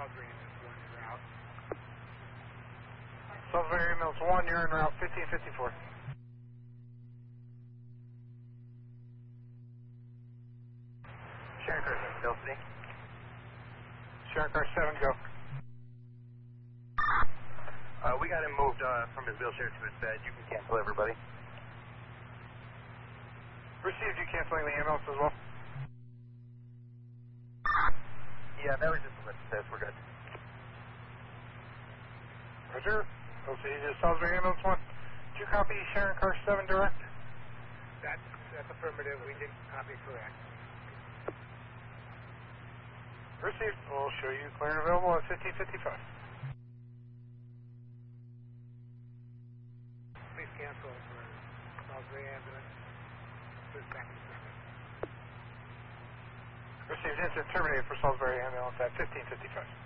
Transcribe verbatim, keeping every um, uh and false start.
Salisbury ambulance one en route. Salisbury ambulance one, you're en route fifteen fifty-four. Sharon car seven, Bill City. Sharon car seven, go. Uh, we got him moved uh, from his wheelchair to his bed. You can cancel everybody. Received, you canceling the ambulance as well? Yeah, that was just a list test. We're good. Roger. O C to Salisbury ambulance one. Did you copy Sharon car seven direct? That's, that's affirmative. We did copy correct. Received. We'll show you clear and available at fifteen fifty-five. Please cancel for Salisbury ambulance. Please back to service. Received. Incident terminated for Salisbury ambulance at fifteen fifty-five.